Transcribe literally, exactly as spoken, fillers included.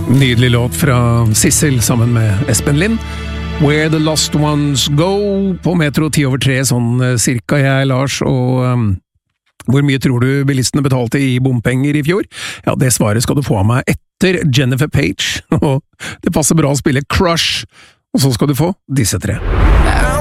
Nydelig låt fra Sissel sammen med Espen Lind. Where the Lost Ones Go på Metro ti over tre, sånn cirka jeg, Lars, og um, hvor mye tror du bilistene betalte i bompenger i fjor? Ja, det svaret skal du få av meg etter Jennifer Page, og det passer bra å spille Crush, og så skal du få disse tre.